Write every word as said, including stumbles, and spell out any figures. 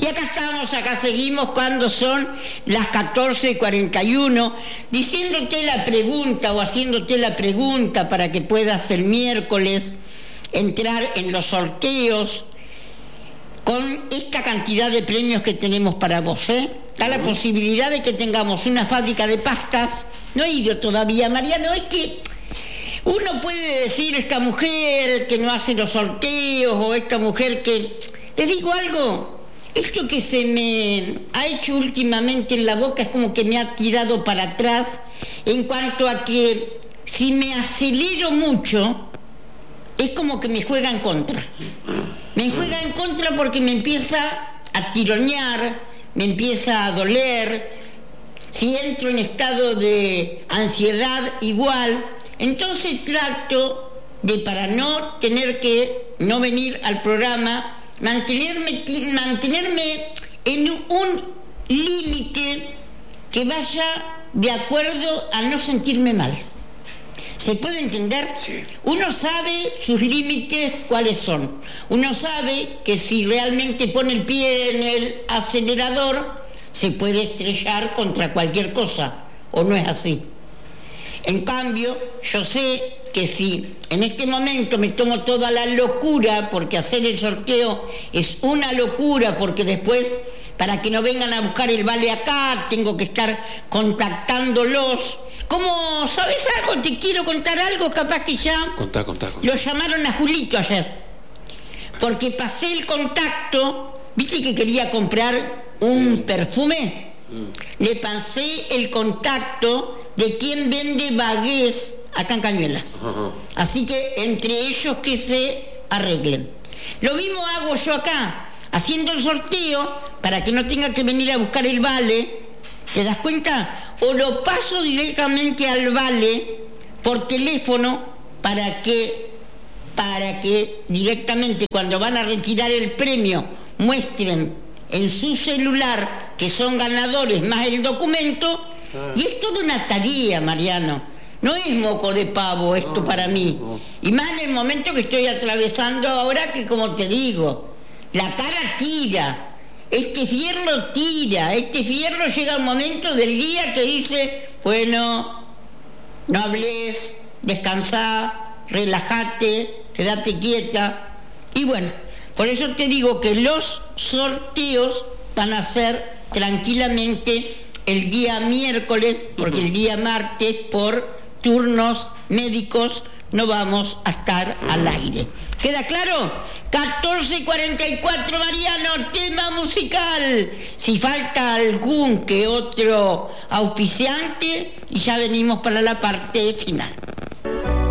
Y acá estamos, acá seguimos cuando son las catorce y cuarenta y uno, diciéndote la pregunta o haciéndote la pregunta para que puedas el miércoles entrar en los sorteos con esta cantidad de premios que tenemos para vos, ¿eh? Está la posibilidad de que tengamos una fábrica de pastas. No he ido todavía, Mariano, es que uno puede decir esta mujer que no hace los sorteos o esta mujer que... Les digo algo, esto que se me ha hecho últimamente en la boca es como que me ha tirado para atrás en cuanto a que si me acelero mucho es como que me juega en contra. Me juega en contra porque me empieza a tironear, me empieza a doler, si entro en estado de ansiedad igual, entonces trato de, para no tener que no venir al programa, mantenerme, mantenerme en un límite que vaya de acuerdo a no sentirme mal. ¿Se puede entender? Sí. Uno sabe sus límites cuáles son. Uno sabe que si realmente pone el pie en el acelerador, se puede estrellar contra cualquier cosa, ¿o no es así? En cambio, yo sé que si en este momento me tomo toda la locura, porque hacer el sorteo es una locura, porque después, para que no vengan a buscar el vale acá, tengo que estar contactándolos. Como, ¿sabes algo? Te quiero contar algo, capaz que ya... Contá, contá, contá. Lo llamaron a Julito ayer, porque pasé el contacto, ¿viste que quería comprar un sí. perfume? Mm. Le pasé el contacto de quien vende bagués acá en Cañuelas. Uh-huh. Así que entre ellos que se arreglen. Lo mismo hago yo acá, haciendo el sorteo, para que no tenga que venir a buscar el vale, ¿te das cuenta? O lo paso directamente al vale por teléfono para que, para que directamente cuando van a retirar el premio muestren en su celular que son ganadores más el documento. Ah. Y es toda una tarea, Mariano. No es moco de pavo esto no, para mí. No. Y más en el momento que estoy atravesando ahora, que como te digo, la cara tira. Este fierro tira, este fierro llega un momento del día que dice, bueno, no hables, descansá, relájate, quédate quieta. Y bueno, por eso te digo que los sorteos van a ser tranquilamente el día miércoles, porque el día martes por turnos médicos no vamos a estar al aire. ¿Queda claro? catorce cuarenta y cuatro, Mariano, tema musical. Si falta algún que otro auspiciante, y ya venimos para la parte final.